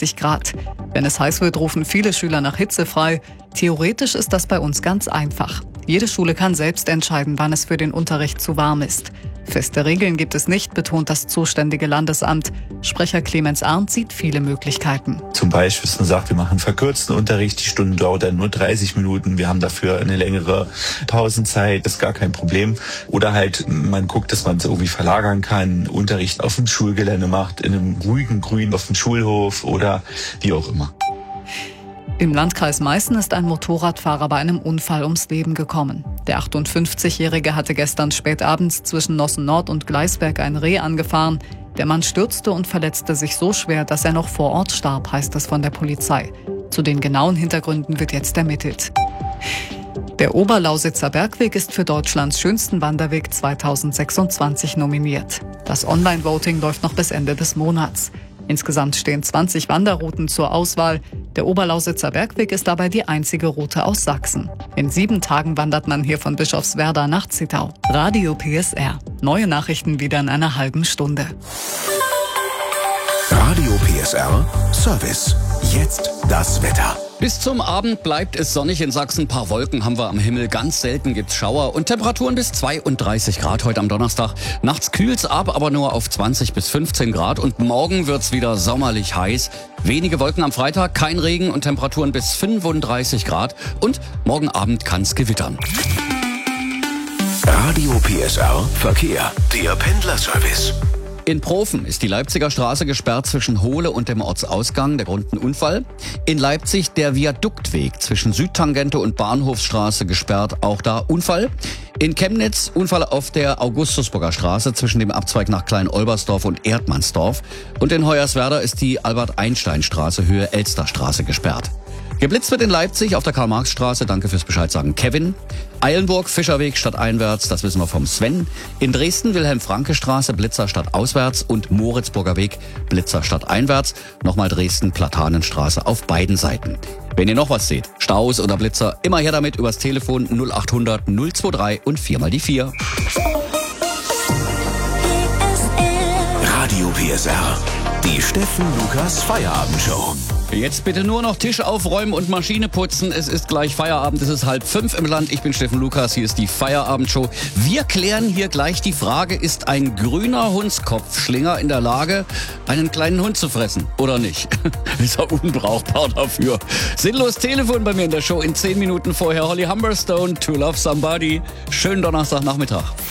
30 Grad. Wenn es heiß wird, rufen viele Schüler nach Hitze frei. Theoretisch ist das bei uns ganz einfach. Jede Schule kann selbst entscheiden, wann es für den Unterricht zu warm ist. Feste Regeln gibt es nicht, betont das zuständige Landesamt. Sprecher Clemens Arndt sieht viele Möglichkeiten. Zum Beispiel, dass man sagt, wir machen verkürzten Unterricht, die Stunde dauert dann nur 30 Minuten, wir haben dafür eine längere Pausenzeit, das ist gar kein Problem. Oder halt, man guckt, dass man es irgendwie verlagern kann, Unterricht auf dem Schulgelände macht, in einem ruhigen Grün auf dem Schulhof oder wie auch immer. Im Landkreis Meißen ist ein Motorradfahrer bei einem Unfall ums Leben gekommen. Der 58-Jährige hatte gestern spätabends zwischen Nossen Nord und Gleisberg ein Reh angefahren. Der Mann stürzte und verletzte sich so schwer, dass er noch vor Ort starb, heißt es von der Polizei. Zu den genauen Hintergründen wird jetzt ermittelt. Der Oberlausitzer Bergweg ist für Deutschlands schönsten Wanderweg 2026 nominiert. Das Online-Voting läuft noch bis Ende des Monats. Insgesamt stehen 20 Wanderrouten zur Auswahl. Der Oberlausitzer Bergweg ist dabei die einzige Route aus Sachsen. In 7 Tagen wandert man hier von Bischofswerda nach Zittau. Radio PSR. Neue Nachrichten wieder in einer halben Stunde. Radio PSR Service. Jetzt das Wetter. Bis zum Abend bleibt es sonnig in Sachsen. Ein paar Wolken haben wir am Himmel. Ganz selten gibt's Schauer und Temperaturen bis 32 Grad heute am Donnerstag. Nachts kühlt's ab, aber nur auf 20 bis 15 Grad. Und morgen wird's wieder sommerlich heiß. Wenige Wolken am Freitag, kein Regen und Temperaturen bis 35 Grad. Und morgen Abend kann's gewittern. Radio PSR Verkehr. Der Pendlerservice. In Profen ist die Leipziger Straße gesperrt zwischen Hohle und dem Ortsausgang. Der Grund ein Unfall. In Leipzig der Viaduktweg zwischen Südtangente und Bahnhofsstraße gesperrt. Auch da Unfall. In Chemnitz Unfall auf der Augustusburger Straße zwischen dem Abzweig nach Klein-Olbersdorf und Erdmannsdorf. Und in Hoyerswerda ist die Albert-Einstein-Straße Höhe Elsterstraße gesperrt. Geblitzt wird in Leipzig auf der Karl-Marx-Straße, danke fürs Bescheid sagen, Kevin. Eilenburg, Fischerweg stadteinwärts, das wissen wir vom Sven. In Dresden, Wilhelm-Franke-Straße, Blitzer stadtauswärts und Moritzburger Weg, Blitzer stadteinwärts. Nochmal Dresden, Platanenstraße auf beiden Seiten. Wenn ihr noch was seht, Staus oder Blitzer, immer her damit übers Telefon 0800 023 und 4 mal die 4. Radio PSR. Die Steffen Lukas Feierabendshow. Jetzt bitte nur noch Tisch aufräumen und Maschine putzen. Es ist gleich Feierabend, es ist 4:30 im Land. Ich bin Steffen Lukas, hier ist die Feierabendshow. Wir klären hier gleich die Frage, ist ein grüner Hundskopfschlinger in der Lage, einen kleinen Hund zu fressen oder nicht? Ist er unbrauchbar dafür? Sinnlos Telefon bei mir in der Show in 10 Minuten vorher. Holly Humberstone, To Love Somebody. Schönen Donnerstagnachmittag.